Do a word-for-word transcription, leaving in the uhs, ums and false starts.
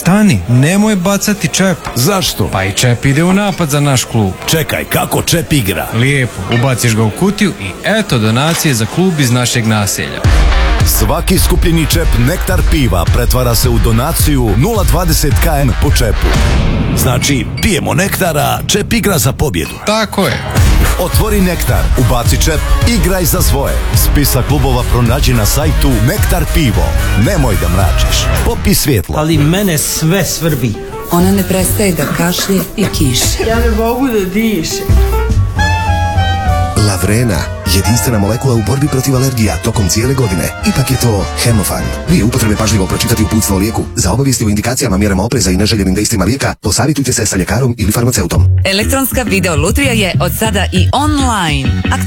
Stani, nemoj bacati čep. Zašto? Pa i čep ide u napad za naš klub. Čekaj, kako čep igra? Lijepo, ubaciš ga u kutiju i eto donacije za klub iz našeg naselja. Svaki skupljeni čep Nektar piva pretvara se u donaciju nula zarez dvadeset kilograma po čepu. Znači, pijemo Nektara, čep igra za pobjedu. Tako je. Otvori Nektar, ubaci čep, igraj za svoje. Spisak klubova pronađi na sajtu Nektar pivo. Nemoj da mračiš. Popi svjetlo. Ali mene sve svrbi. Ona ne prestaje da kašlje i kiše. Ja ne mogu da dišem. Lavrena, jedinstvena molekula u borbi protiv alergija tokom cijele godine. Ipak je to Hemofan. Prije upotrebe pažljivo pročitati uputstvo o lijeku. Za obavijesti o indikacijama, mjerama opreza i neželjenim dejstvima lijeka, posavitujte se sa ljekarom ili farmaceutom. Elektronska video lutrija je od sada i online.